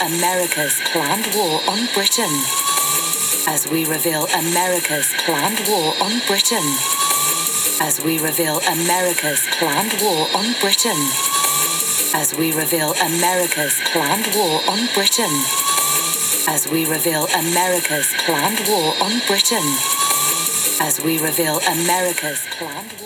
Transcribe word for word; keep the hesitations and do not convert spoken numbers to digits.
America's planned war on Britain. As we reveal America's planned war on Britain. As we reveal America's planned war on Britain. As we reveal America's planned war on Britain. As we reveal America's planned war on Britain. As we reveal America's planned war